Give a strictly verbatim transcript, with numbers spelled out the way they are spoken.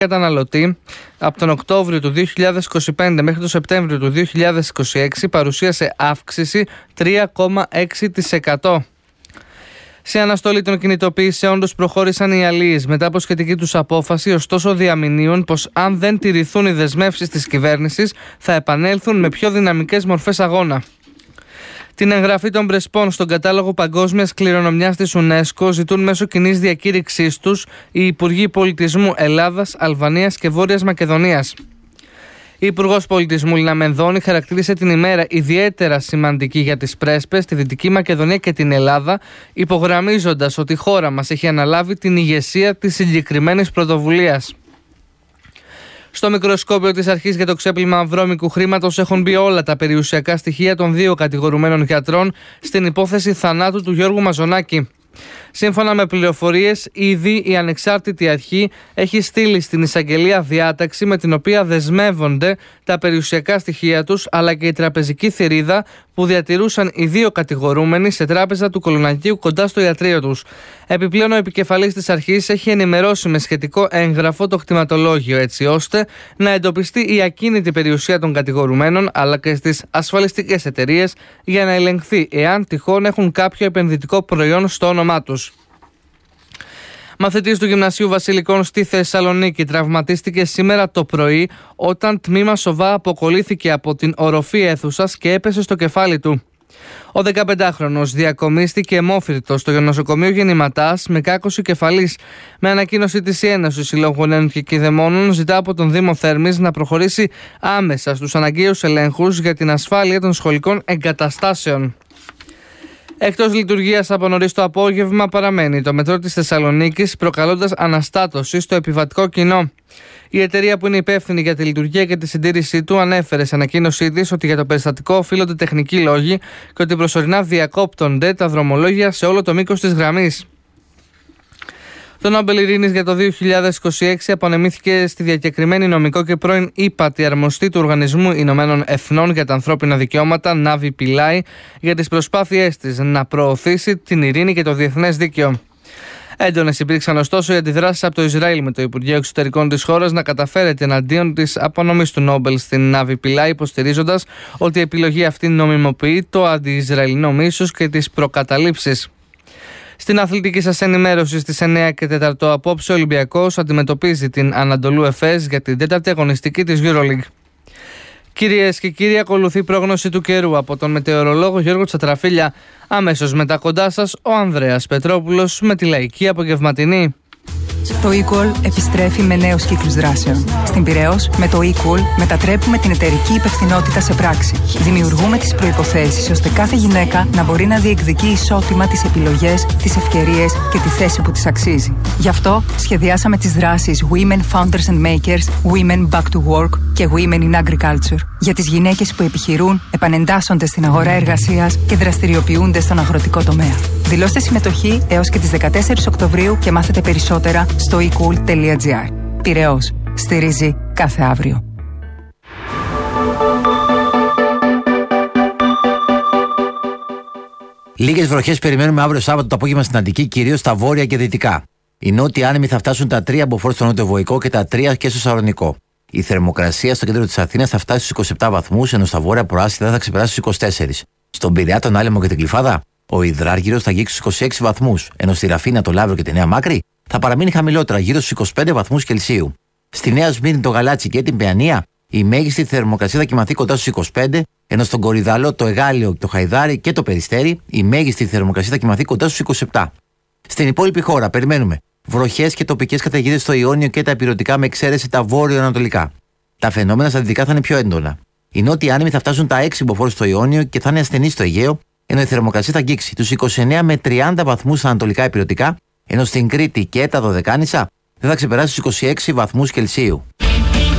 καταναλωτή από τον Οκτώβριο του δύο χιλιάδες είκοσι πέντε μέχρι τον Σεπτέμβριο του δύο χιλιάδες είκοσι έξι παρουσίασε αύξηση τρία κόμμα έξι τοις εκατό. Σε αναστολή των κινητοποιήσεων τους προχώρησαν οι αλίεις μετά από σχετική τους απόφαση, ωστόσο διαμηνύουν πως αν δεν τηρηθούν οι δεσμεύσεις της κυβέρνησης θα επανέλθουν με πιο δυναμικές μορφές αγώνα. Την εγγραφή των Πρεσπών στον κατάλογο παγκόσμιας κληρονομιάς της UNESCO ζητούν μέσω κοινής διακήρυξής τους οι Υπουργοί Πολιτισμού Ελλάδας, Αλβανίας και Βόρειας Μακεδονίας. Η Υπουργός Πολιτισμού Λίνα Μενδώνη χαρακτήρισε την ημέρα ιδιαίτερα σημαντική για τις Πρέσπες, τη Δυτική Μακεδονία και την Ελλάδα, υπογραμμίζοντας ότι η χώρα μας έχει αναλάβει την ηγεσία της συγκεκριμένης πρωτοβουλίας. Στο μικροσκόπιο της αρχής για το ξέπλυμα βρώμικου χρήματος έχουν μπει όλα τα περιουσιακά στοιχεία των δύο κατηγορουμένων γιατρών στην υπόθεση θανάτου του Γιώργου Μαζονάκη. Σύμφωνα με πληροφορίες, ήδη η ανεξάρτητη αρχή έχει στείλει στην εισαγγελία διάταξη με την οποία δεσμεύονται τα περιουσιακά στοιχεία τους αλλά και η τραπεζική θηρίδα που διατηρούσαν οι δύο κατηγορούμενοι σε τράπεζα του Κολονακίου κοντά στο ιατρείο τους. Επιπλέον, ο επικεφαλής της αρχής έχει ενημερώσει με σχετικό έγγραφο το κτηματολόγιο έτσι ώστε να εντοπιστεί η ακίνητη περιουσία των κατηγορουμένων αλλά και στις ασφαλιστικές εταιρείες για να ελεγχθεί εάν τυχόν έχουν κάποιο επενδυτικό προϊόν στο όνομά τους. Μαθητής του Γυμνασίου Βασιλικών στη Θεσσαλονίκη τραυματίστηκε σήμερα το πρωί όταν τμήμα σοβά αποκολλήθηκε από την οροφή αίθουσας και έπεσε στο κεφάλι του. Ο δεκαπεντάχρονος διακομίστηκε αιμόφυρτος στο νοσοκομείο Γεννηματάς με κάκωση κεφαλής. Με ανακοίνωση της Ένωσης Συλλόγου Νέων και Κηδεμόνων ζητά από τον Δήμο Θέρμης να προχωρήσει άμεσα στους αναγκαίους ελέγχους για την ασφάλεια των σχολικών εγκαταστάσεων. Εκτός λειτουργίας από νωρίς το απόγευμα παραμένει το μετρό της Θεσσαλονίκης, προκαλώντας αναστάτωση στο επιβατικό κοινό. Η εταιρεία που είναι υπεύθυνη για τη λειτουργία και τη συντήρησή του ανέφερε σε ανακοίνωσή της ότι για το περιστατικό οφείλονται τεχνικοί λόγοι και ότι προσωρινά διακόπτονται τα δρομολόγια σε όλο το μήκος της γραμμής. Το Νόμπελ Ειρήνης για το δύο χιλιάδες είκοσι έξι απονεμήθηκε στη διακεκριμένη νομικό και πρώην ύπατη αρμοστή του Οργανισμού Ηνωμένων Εθνών για τα Ανθρώπινα Δικαιώματα, Νάβη Πιλάι, για τις προσπάθειές της να προωθήσει την ειρήνη και το διεθνές δίκαιο. Έντονες υπήρξαν ωστόσο οι αντιδράσεις από το Ισραήλ, με το Υπουργείο Εξωτερικών της χώρας να καταφέρεται εναντίον της απονομής του Νόμπελ στην Νάβη Πιλάι, υποστηρίζοντας ότι η επιλογή αυτή νομιμοποιεί το αντι-Ισραηλινό μίσος και τις προκαταλήψεις. Στην αθλητική σας ενημέρωση στις εννιά και τέσσερα απόψε, ο Ολυμπιακός αντιμετωπίζει την Ανατολού Εφές για την τέταρτη αγωνιστική της EuroLeague. Κυρίες και κύριοι, ακολουθεί πρόγνωση του καιρού από τον μετεωρολόγο Γιώργο Τσατραφίλια. Αμέσως μετά κοντά σας ο Ανδρέας Πετρόπουλος με τη λαϊκή απογευματινή. Το eQual επιστρέφει με νέους κύκλους δράσεων. Στην Πειραιώς, με το eQual μετατρέπουμε την εταιρική υπευθυνότητα σε πράξη. Δημιουργούμε τις προϋποθέσεις ώστε κάθε γυναίκα να μπορεί να διεκδικεί ισότιμα τις επιλογές, τις ευκαιρίες και τη θέση που της αξίζει. Γι' αυτό σχεδιάσαμε τις δράσεις Women Founders and Makers, Women Back to Work και Women in Agriculture για τις γυναίκες που επιχειρούν, επανεντάσσονται στην αγορά εργασίας και δραστηριοποιούνται στον αγροτικό τομέα. Δηλώστε συμμετοχή έως και τις δεκατέσσερις Οκτωβρίου και μάθετε περισσότερα στο ecool τελεία gr. Πειραιώς. Στηρίζει κάθε αύριο. Λίγες βροχές περιμένουμε αύριο Σάββατο το απόγευμα στην Αττική, κυρίως στα βόρεια και δυτικά. Οι νότιοι άνεμοι θα φτάσουν τα τρία μποφόρ στο νότιο-βοϊκό και τα τρία και στο Σαλονικό. Η θερμοκρασία στο κέντρο της Αθήνας θα φτάσει στους είκοσι επτά βαθμούς, ενώ στα βόρεια προάστια θα ξεπεράσει στους είκοσι τέσσερις. Στον Πειραιά, τον Άλυμο και την Κλιφάδα, ο υδράργυρος θα αγγίξει στους είκοσι έξι βαθμούς, ενώ στη Ραφίνα, το Λαύριο και τη Νέα Μάκρη θα παραμείνει χαμηλότερα, γύρω στους είκοσι πέντε βαθμούς Κελσίου. Στη Νέα Σμύρνη, το Γαλάτσι και την Παιανία, η μέγιστη θερμοκρασία θα κυμανθεί κοντά στους είκοσι πέντε, ενώ στον Κορυδαλό, το Εγάλεο, το Χαϊδάρι και το Περιστέρι, η μέγιστη θερμοκρασία θα κυμανθεί κοντά στους είκοσι επτά. Στην υπόλοιπη χώρα περιμένουμε βροχές και τοπικές καταιγίδες στο Ιόνιο και τα ηπειρωτικά, με εξαίρεση τα βόρειο-ανατολικά. Τα φαινόμενα στα δυτικά θα είναι πιο έντονα. Οι νότιοι άνεμοι θα φτάσουν τα έξι μποφόρ στο Ιόνιο και θα είναι ασθενείς στο Αιγαίο, ενώ η θερμοκρασία θα αγγίξει τους είκοσι εννέα με τριάντα βαθμούς στα ανατολικά ηπειρωτικά, ενώ στην Κρήτη και τα Δωδεκάνησα δεν θα ξεπεράσει τους είκοσι έξι βαθμούς Κελσίου.